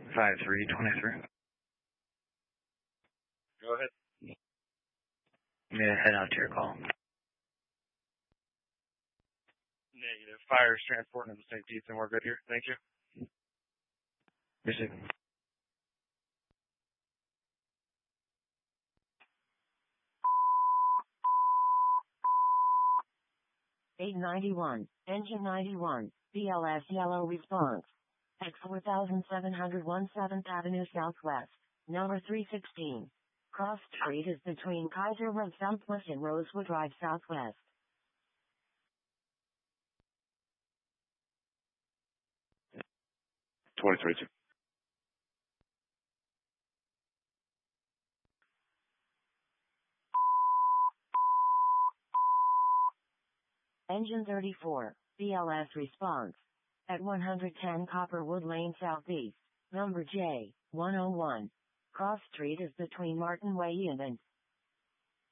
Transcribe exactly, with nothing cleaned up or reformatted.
five three twenty-three. Go ahead. I'm going to head out to your call. Negative. Fire's transporting to Saint Pete's, and we're good here. Thank you. Receive. eight ninety-one, engine ninety-one, B L S yellow response. X four seven hundred one seventh Avenue Southwest, number three sixteen. Cross Street is between Kaiser Road Southwest and Rosewood Drive Southwest. twenty-three two. Engine thirty-four, B L S response. At one ten Copperwood Lane Southeast, number J, one oh one. Cross Street is between Martin Way and